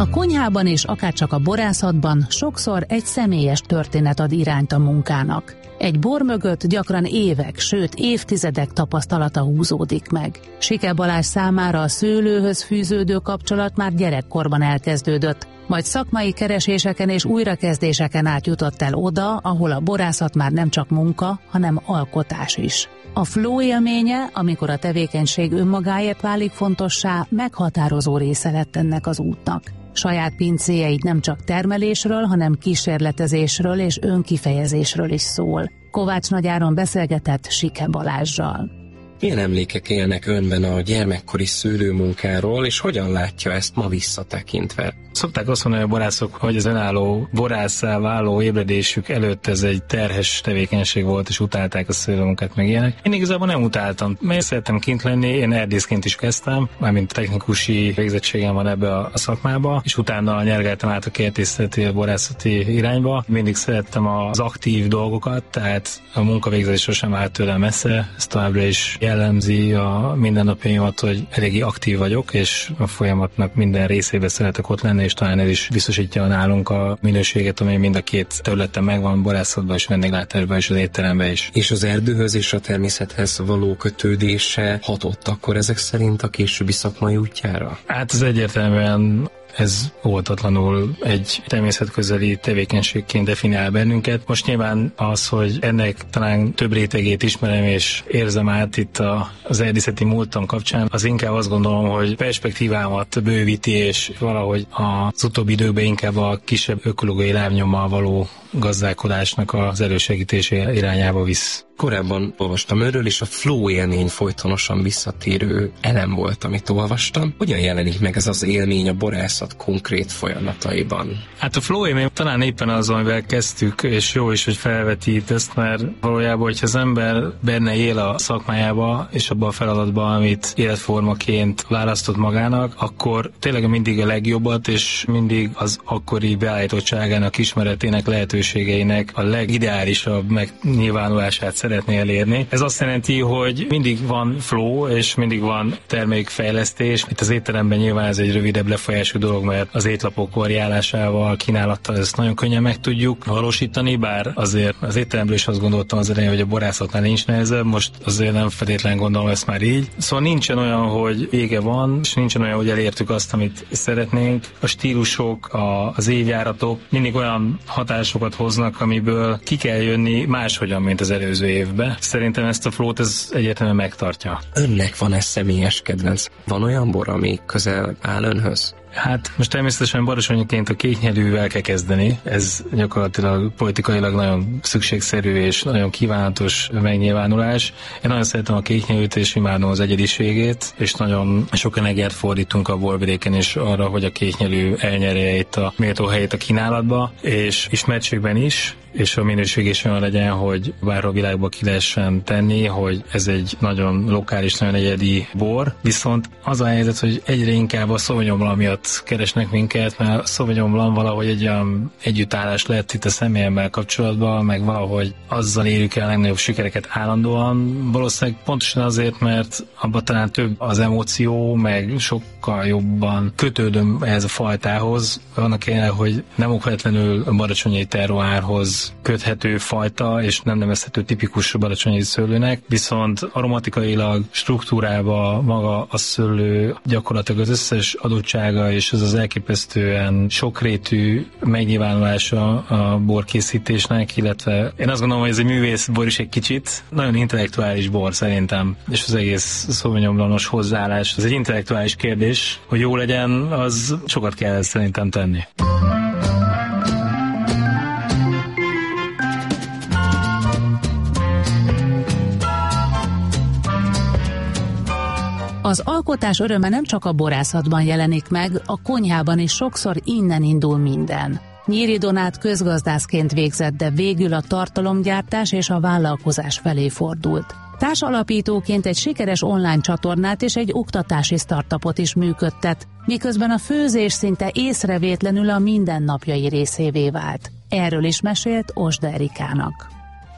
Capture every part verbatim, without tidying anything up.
A konyhában és akárcsak a borászatban sokszor egy személyes történet ad irányt a munkának. Egy bor mögött gyakran évek, sőt évtizedek tapasztalata húzódik meg. Sike Balázs számára a szőlőhöz fűződő kapcsolat már gyerekkorban elkezdődött, majd szakmai kereséseken és újrakezdéseken át jutott el oda, ahol a borászat már nem csak munka, hanem alkotás is. A flow élménye, amikor a tevékenység önmagáért válik fontossá, meghatározó része lett ennek az útnak. Saját pincéjeid nem csak termelésről, hanem kísérletezésről és önkifejezésről is szól. Kovács Nagy Áron beszélgetett Sike Balázssal. Milyen emlékek élnek önben a gyermekkori szőlőmunkáról, és hogyan látja ezt ma visszatekintve? Szokták azt mondani a borászok, hogy az önálló borásszá váló ébredésük előtt ez egy terhes tevékenység volt, és utálták a szőlőmunkát meg ilyenek. Én igazából nem utáltam, mert szerettem kint lenni, én erdészként is kezdtem, mármint technikusi végzettségem van ebbe a szakmába, és utána nyergeltem át a kertészeti, a borászati irányba. Mindig szerettem az aktív dolgokat, tehát a munkavégzés sosem állt tőlem messze, ez továbbra is jellemzi a mindennapjaimat, hogy eléggé aktív vagyok, és a folyamatnak minden részébe szeretek ott lenni, és talán ez is biztosítja nálunk a minőséget, ami mind a két területen megvan, borászatban és vendéglátásban és az étteremben is. És az erdőhöz és a természethez való kötődése hatott akkor ezek szerint a későbbi szakmai útjára? Hát ez egyértelműen ez oltatlanul egy természetközeli tevékenységként definiál bennünket. Most nyilván az, hogy ennek talán több rétegét ismerem és érzem át itt a, az erdészeti múltam kapcsán, az inkább azt gondolom, hogy perspektívámat bővíti, és valahogy az utóbbi időkben inkább a kisebb ökológiai lábnyommal való gazdálkodásnak az elősegítése irányába visz. Korábban olvastam őről, és a flow élmény folytonosan visszatérő elem volt, amit olvastam. Hogyan jelenik meg ez az élmény a borászat konkrét folyamataiban? Hát a flow élmény talán éppen az, amivel kezdtük, és jó is, hogy felvetít ezt, mert valójában, hogyha az ember benne él a szakmájába, és abban a feladatban, amit életformaként választott magának, akkor tényleg mindig a legjobbat, és mindig az akkori beállítottságának, ismeretének, lehetőségeinek a legideálisabb megnyilvánulását szeretné elérni. Ez azt jelenti, hogy mindig van flow, és mindig van termékfejlesztés. Itt az étteremben nyilván ez egy rövidebb lefolyású dolog, mert az étlapok variálásával, kínálattal ezt nagyon könnyen meg tudjuk valósítani, bár azért az étteremből is azt gondoltam az elején, hogy a borászatnál nincs nehezebb, most azért nem feltétlenül gondolom ezt már így. Szóval nincsen olyan, hogy vége van, és nincsen olyan, hogy elértük azt, amit szeretnénk. A stílusok, a, az évjáratok mindig olyan hatásokat hoznak, amiből ki kell jönni máshogyan, mint az előző évben. Szerintem ezt a flót ez egyértelműen megtartja. Önnek van ez személyes kedvenc? Van olyan bor, ami közel áll önhöz? Hát most természetesen barosonyiként a kéknyelűvel kell kezdeni. Ez gyakorlatilag politikailag nagyon szükségszerű és nagyon kívánatos megnyilvánulás. Én nagyon szeretem a kéknyelűt és imádom az egyediségét, és nagyon sok energiát fordítunk a borvidéken is arra, hogy a kéknyelű elnyerje itt a méltó helyét a kínálatba, és ismertségben is, és a minőség is olyan legyen, hogy bárhol a világba ki lehessen tenni, hogy ez egy nagyon lokális, nagyon egyedi bor. Viszont az a helyzet, hogy egyre inkább a Sauvignon Blanc miatt keresnek minket, mert a Sauvignon Blanc valahogy egy olyan együttállás lett itt a személyemmel kapcsolatban, meg valahogy azzal érjük el a legnagyobb sikereket állandóan. Valószínűleg pontosan azért, mert abban talán több az emóció, meg sokkal jobban kötődöm ehhez a fajtához. Annak ellenére, hogy nem okvetlenül a baracsonyai terroárhoz köthető fajta, és nem nevezhető tipikus baracsonyai szőlőnek, viszont aromatikailag, struktúrába maga a szőlő gyakorlatilag az összes adottsága, és ez az elképesztően sokrétű megnyilvánulása a borkészítésnek, illetve én azt gondolom, hogy ez egy művészbor is egy kicsit, nagyon intellektuális bor szerintem, és az egész Sauvignon Blanc-os hozzáállás, ez egy intellektuális kérdés, hogy jó legyen, az sokat kell szerintem tenni. Az alkotás öröme nem csak a borászatban jelenik meg, a konyhában is sokszor innen indul minden. Nyíri Donát közgazdászként végzett, de végül a tartalomgyártás és a vállalkozás felé fordult. Társalapítóként egy sikeres online csatornát és egy oktatási startupot is működtet, miközben a főzés szinte észrevétlenül a mindennapjai részévé vált. Erről is mesélt Osda Erikának.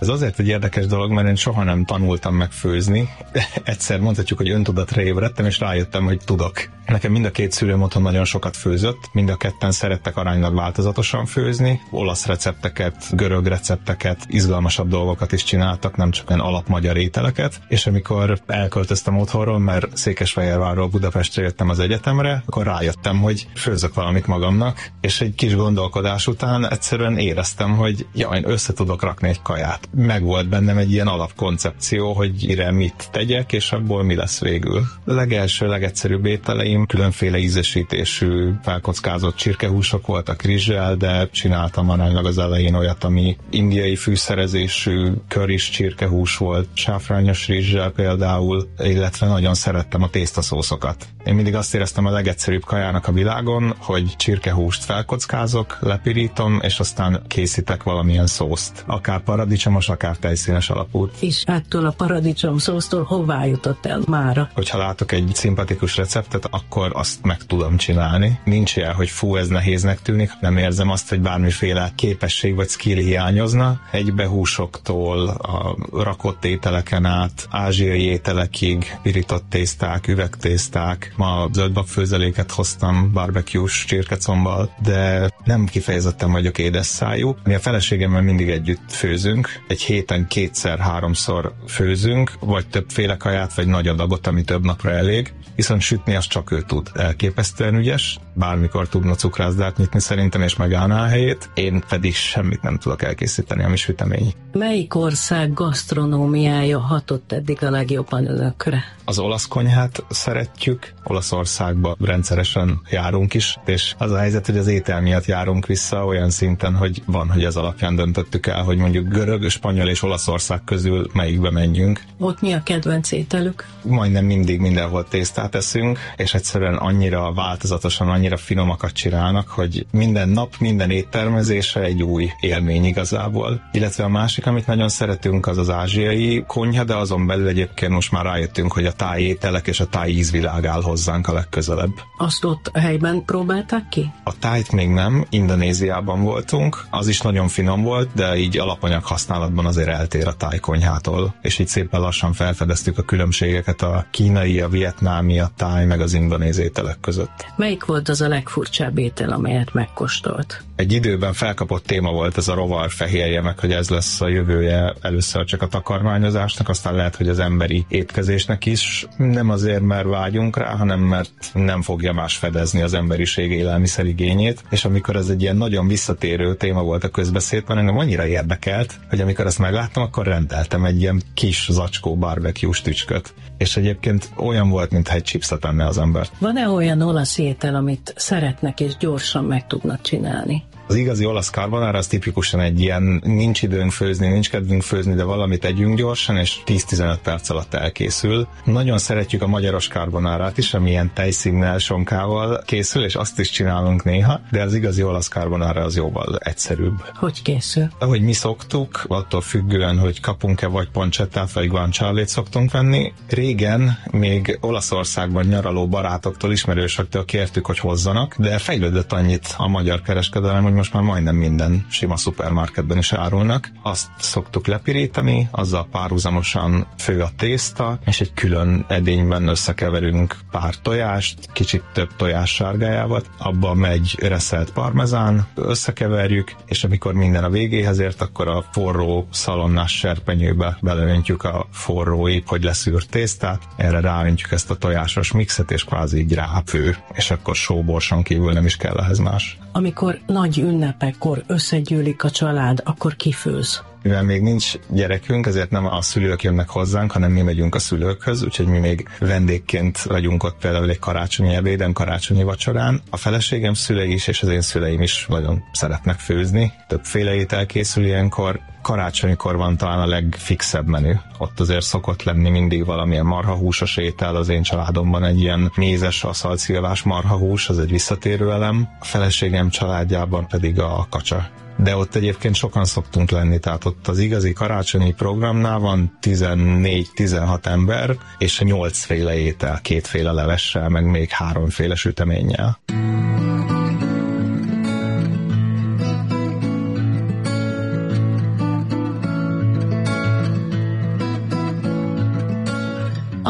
Ez azért egy érdekes dolog, mert én soha nem tanultam meg főzni. Egyszer mondhatjuk, hogy öntudatra ébredtem, és rájöttem, hogy tudok. Nekem mind a két szülőm otthon nagyon sokat főzött, mind a ketten szerettek aránylag változatosan főzni, olasz recepteket, görög recepteket, izgalmasabb dolgokat is csináltak, nem csak olyan alapmagyar ételeket, és amikor elköltöztem otthonról, mert Székesfehérvárról Budapestre jöttem az egyetemre, akkor rájöttem, hogy főzök valamit magamnak, és egy kis gondolkodás után egyszerűen éreztem, hogy ja, én össze tudok rakni egy kaját. Megvolt bennem egy ilyen alapkoncepció, hogy ire mit tegyek, és abból mi lesz végül. A legelső, legegyszerűbb ételeim különféle ízesítésű, felkockázott csirkehúsok voltak rizssel, de csináltam aránylag az elején olyat, ami indiai fűszerezésű köris csirkehús volt, sáfrányos rizssel például, illetve nagyon szerettem a tésztaszószokat. Én mindig azt éreztem a legegyszerűbb kajának a világon, hogy csirkehúst felkockázok, lepirítom, és aztán készítek valamilyen szószt. Akár paradicsomos, akár tejszínes alapút. És ettől a paradicsom szósztól hová jutott el mára? Hogyha látok egy szimpatikus receptet, akkor azt meg tudom csinálni. Nincs ilyen, hogy fú, ez nehéznek tűnik, nem érzem azt, hogy bármiféle képesség vagy skill hiányozna. Egybehúsoktól a rakott ételeken át, ázsiai ételekig, pirított tészták, üvegtészták. Ma zöldbabfőzeléket hoztam barbecue-s csirkecombbal, de nem kifejezetten vagyok édesszájú. Mi a feleségemmel mindig együtt főzünk. Egy héten kétszer-háromszor főzünk, vagy többféle kaját, vagy nagy adagot, ami több napra elég. Viszont sütni azt csak ő tud. Elképesztően ügyes, bármikor tudna cukrászdát nyitni szerintem, és megállná a helyét. Én pedig semmit nem tudok elkészíteni, ami sütemény. Melyik ország gasztronómiája hatott eddig a legjobban önökre? Az olasz konyhát szeretjük, Olaszországba rendszeresen járunk is, és az a helyzet, hogy az étel miatt járunk vissza olyan szinten, hogy van, hogy ez alapján döntöttük el, hogy mondjuk görög, spanyol és Olaszország közül melyikbe menjünk. Ott mi a kedvenc ételük? Majdnem mindig mindenhol tésztát eszünk, és egyszerűen annyira változatosan, annyira finomakat csinálnak, hogy minden nap, minden éttermezése egy új élmény igazából. Illetve a másik, amit nagyon szeretünk, az az ázsiai konyha, de azon belül egyébként most már rájöttünk, hogy a táj ételek és a táj ízvilág áll hozzánk a legközelebb. Azt ott a helyben próbálták ki? A tájt még nem, Indonéziában voltunk, az is nagyon finom volt, de így alapanyag használatban azért eltér a táj konyhától, és így szépen lassan felfedeztük a különbségeket a kínai, a vietnámi, a táj meg az indonéz ételek között. Melyik volt az a legfurcsább étel, amelyet megkóstolt? Egy időben felkapott téma volt ez a rovar fehérje, meg hogy ez lesz a jövője először csak a takarmányozásnak, aztán lehet, hogy az emberi étkezésnek is. Nem azért, mert vágyunk rá, hanem mert nem fogja más fedezni az emberiség élelmiszerigényét, és amikor ez egy ilyen nagyon visszatérő téma volt a közbeszédben, engem annyira érdekelt, hogy amikor ezt megláttam, akkor rendeltem egy ilyen kis zacskó barbecue-s tücsköt. És egyébként olyan volt, mintha egy chipset enne az ember. Van-e olyan olasz étel, amit szeretnek és gyorsan meg tudnak csinálni? Az igazi olasz carbonara az tipikusan egy ilyen nincs időnk főzni, nincs kedvünk főzni, de valamit együnk gyorsan, és tíz-tizenöt perc alatt elkészül. Nagyon szeretjük a magyaros carbonárát is, ami ilyen tejszínnel, sonkával készül, és azt is csinálunk néha, de az igazi olasz carbonara az jóval egyszerűbb. Hogy készül? Ahogy mi szoktuk, attól függően, hogy kapunk-e vagy pancettát, vagy guanciale-t szoktunk venni. Régen még Olaszországban nyaraló barátoktól, ismerősöktől kértük, hogy hozzanak, de fejlődött annyit a magyar kereskedelem, hogy most már majdnem minden sima szupermarketben is árulnak. Azt szoktuk lepirítani, azzal párhuzamosan fő a tészta, és egy külön edényben összekeverünk pár tojást, kicsit több tojás sárgájával, abba megy reszelt parmezán, összekeverjük, és amikor minden a végéhez ért, akkor a forró szalonnás serpenyőbe beleöntjük a forró épp, hogy leszűrt tésztát, erre ráöntjük ezt a tojásos mixet, és kvázi így ráfő, és akkor sóborson kívül nem is kell ehhez más. Amikor nagy ünnepekkor összegyűlik a család, akkor ki főz? Mivel még nincs gyerekünk, ezért nem a szülők jönnek hozzánk, hanem mi megyünk a szülőkhöz, úgyhogy mi még vendégként vagyunk ott például egy karácsonyi ebéden, karácsonyi vacsorán. A feleségem szülei is, és az én szüleim is nagyon szeretnek főzni. Többféle étel készül ilyenkor. Karácsonykor van talán a legfixebb menü. Ott azért szokott lenni mindig valamilyen marhahúsos étel, az én családomban egy ilyen mézes, aszaltszilvás marhahús, az egy visszatérő elem. A feleségem családjában pedig a kacsa. De ott egyébként sokan szoktunk lenni, tehát ott az igazi karácsonyi programnál van tizennégy-tizenhat ember, és nyolcféle étel, kétféle levessel, meg még háromféle süteménnyel.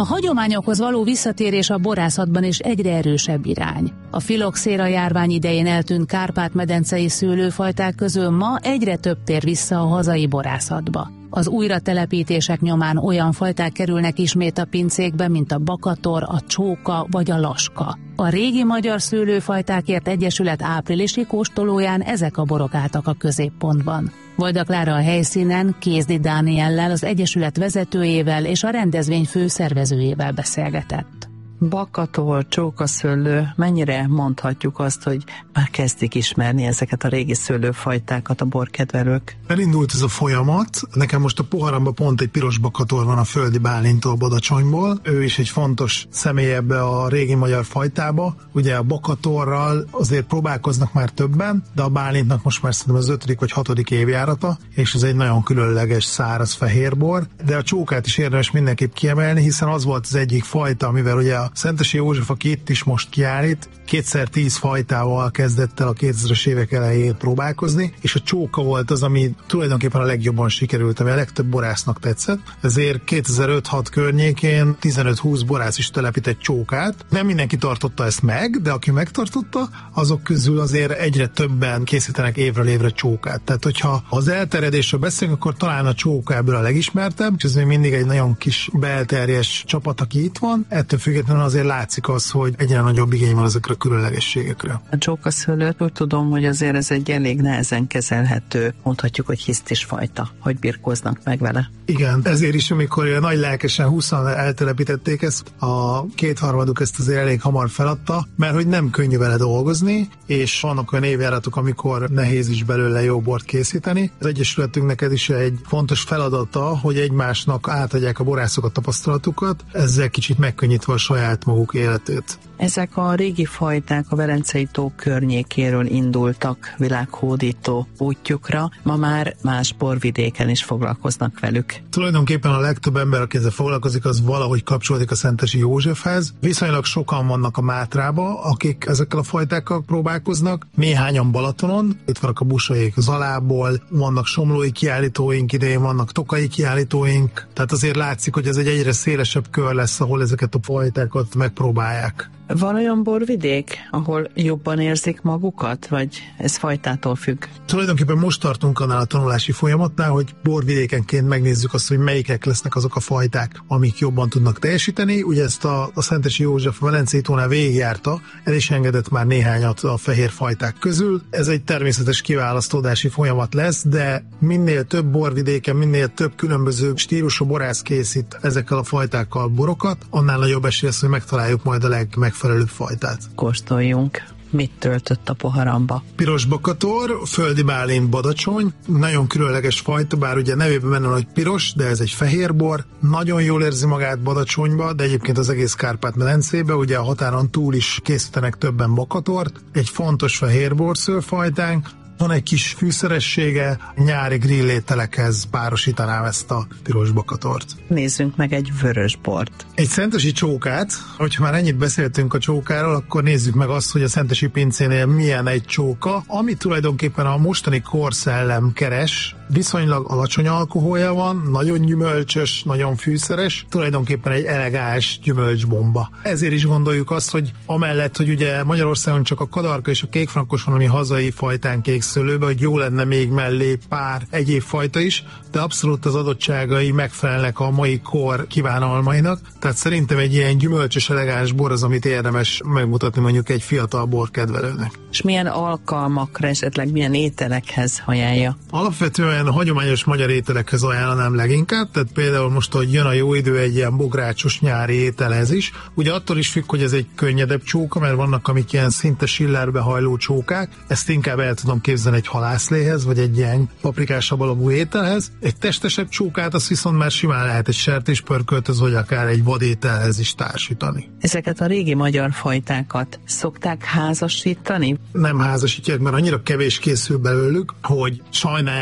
A hagyományokhoz való visszatérés a borászatban is egyre erősebb irány. A filoxéra járvány idején eltűnt kárpát-medencei szőlőfajták közül ma egyre több tér vissza a hazai borászatba. Az újratelepítések nyomán olyan fajták kerülnek ismét a pincékbe, mint a bakator, a csóka vagy a laska. A régi magyar szőlőfajtákért egyesület áprilisi kóstolóján ezek a borok álltak a középpontban. Vajda Klára a helyszínen Kézdi Dániellel, az egyesület vezetőjével és a rendezvény főszervezőjével beszélgetett. Bakator, csókaszőlő, mennyire mondhatjuk azt, hogy már kezdik ismerni ezeket a régi szőlőfajtákat a borkedvelők? Elindult ez a folyamat. Nekem most a poharamban pont egy piros bakator van a Földi Bálinttól, Badacsonyból. Ő is egy fontos személy ebbe a régi magyar fajtába. Ugye a bakatorral azért próbálkoznak már többen, de a Bálintnak most már szerintem az ötödik vagy hatodik évjárata, és ez egy nagyon különleges száraz fehérbor. De a csókát is érdemes mindenképp kiemelni, hiszen az volt az egyik fajta, amivel ugye a Szentesi József, aki itt is most kiállít, kétszer tíz fajtával kezdett el a kétezres évek elején próbálkozni, és a csóka volt az, ami tulajdonképpen a legjobban sikerült, ami a legtöbb borásznak tetszett. Ezért kétezer-öt-hat környékén tizenöt-húsz borász is telepített csókát. Nem mindenki tartotta ezt meg, de aki megtartotta, azok közül azért egyre többen készítenek évről évre csókát. Tehát, hogyha az elterjedésről beszélünk, akkor talán a csóka ebből a legismertebb, és ez még mindig egy nagyon kis belterjes csapat, aki itt van. Ettől függetlenül azért látszik az, hogy egyre nagyobb igény van ezekre a különlegességekre. A csókaszőlőt úgy tudom, hogy azért ez egy elég nehezen kezelhető, mondhatjuk, hogy hisztis fajta, hogy birkóznak meg vele. Igen, ezért is, amikor nagy lelkesen húszan eltelepítették ezt, a kétharmaduk ezt azért elég hamar feladta, mert hogy nem könnyű vele dolgozni, és vannak olyan évjáratok, amikor nehéz is belőle jó bort készíteni. Az egyesületünknek ez is egy fontos feladata, hogy egymásnak átadják a borászok a tapasztalatukat, ezzel kicsit megkönnyítve a saját maguk életét. Ezek a régi fajták a Velencei-tó környékéről indultak világhódító útjukra, ma már más borvidéken is foglalkoznak velük. Tulajdonképpen a legtöbb ember, aki ezzel foglalkozik, az valahogy kapcsolódik a Szentesi Józsefhez. Viszonylag sokan vannak a Mátrába, akik ezekkel a fajtákkal próbálkoznak. Néhányan Balatonon, itt vannak a Busaék Zalából, vannak somlói kiállítóink idején, vannak tokai kiállítóink, tehát azért látszik, hogy ez egy egyre szélesebb kör lesz, ahol ezeket a fajtákat megpróbálják. Van olyan borvidék, ahol jobban érzik magukat, vagy ez fajtától függ? Tulajdonképpen most tartunk annál a tanulási folyamatnál, hogy borvidékenként megnézzük azt, hogy melyikek lesznek azok a fajták, amik jobban tudnak teljesíteni. Ugye ezt a, a Szentesi József a Velencei-tónál végigjárta, el is engedett már néhányat a fehér fajták közül. Ez egy természetes kiválasztódási folyamat lesz, de minél több borvidéken, minél több különböző stílusú borász készít ezekkel a fajtákkal borokat, annál nagyobb esély lesz, hogy megtaláljuk majd a legmegfelelőbb fajtát. Kóstoljunk. Mit töltött a poharamba? Piros bakator, Földi Bálint, Badacsony, nagyon különleges fajta, bár ugye nevében benne van, hogy piros, de ez egy fehér bor, nagyon jól érzi magát Badacsonyba, de egyébként az egész Kárpát-medencébe, ugye a határon túl is készítenek többen bakatort, egy fontos fehér borszőlőfajtánk, van egy kis fűszeressége, nyári grillételekhez párosítanám ezt a piros bakatort. Nézzünk meg egy vörös bort. Egy szentesi csókát, hogyha már ennyit beszéltünk a csókáról, akkor nézzük meg azt, hogy a szentesi pincénél milyen egy csóka, ami tulajdonképpen a mostani korszellem keres, viszonylag alacsony alkoholja van, nagyon gyümölcsös, nagyon fűszeres, tulajdonképpen egy elegáns gyümölcsbomba. Ezért is gondoljuk azt, hogy amellett, hogy ugye Magyarországon csak a kadarka és a kékfrankos van, ami hazai fajtán kék szőlőbe, hogy jó lenne még mellé pár egyéb fajta is, de abszolút az adottságai megfelelnek a mai kor kívánalmainak, tehát szerintem egy ilyen gyümölcsös, elegáns bor az, amit érdemes megmutatni mondjuk egy fiatal borkedvelőnek. És milyen alkalmakra, esetleg milyen ételekhez ajánlja? Alapvetően hagyományos magyar ételekhez ajánlanám leginkább, tehát például most, hogy jön a jó idő, egy ilyen bográcsos nyári ételhez is. Ugye attól is függ, hogy ez egy könnyedebb csóka, mert vannak, amik ilyen szinte sillerbe hajló csókák, ezt inkább el tudom képzelni egy halászléhez, vagy egy ilyen paprikásabb alapú ételhez. Egy testesebb csókát, az viszont már simán lehet egy sertéspörkölthöz, vagy akár egy vadételhez is társítani. Ezeket a régi magyar fajtákat szokták házasítani? Nem házasítják, mert annyira kevés készül belőlük, hogy sajnálják általában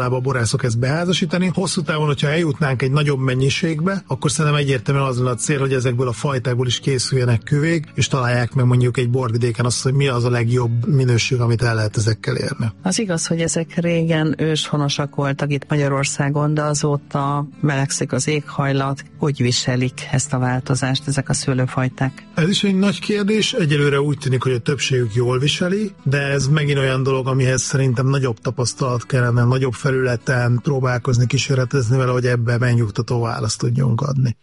általában a borászok ezt beházasítani. Hosszú távon, hogyha eljutnánk egy nagyobb mennyiségbe, akkor szerintem egyértelműen az lenne a cél, hogy ezekből a fajtákból is készüljenek küvék, és találják meg mondjuk egy borvidéken azt, hogy mi az a legjobb minőség, amit el lehet ezekkel érni. Az igaz, hogy ezek régen őshonosak voltak itt Magyarországon, de azóta melegszik az éghajlat. Hogy viselik ezt a változást ezek a szőlőfajták? Ez is egy nagy kérdés. Egyelőre úgy tűnik, hogy a többségük jól viseli, de ez megint olyan dolog, amihez szerintem nagyobb tapasztalat kellene, nagyobb felületen próbálkozni, kísérletezni vele, hogy ebben megnyugtató választ tudjunk adni.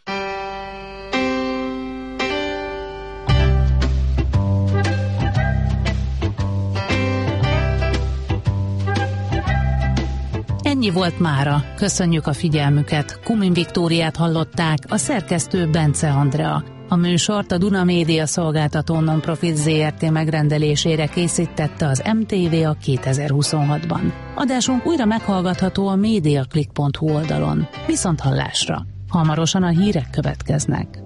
Ennyi volt mára. Köszönjük a figyelmüket. Kumin Viktóriát hallották, a szerkesztő Bence Andrea. A műsort a Duna Média Szolgáltató Nonprofit zé er té megrendelésére készítette az em té vé a kétezer-huszonhatban. Adásunk újra meghallgatható a mediaclick pont hu oldalon. Viszont hallásra. Hamarosan a hírek következnek.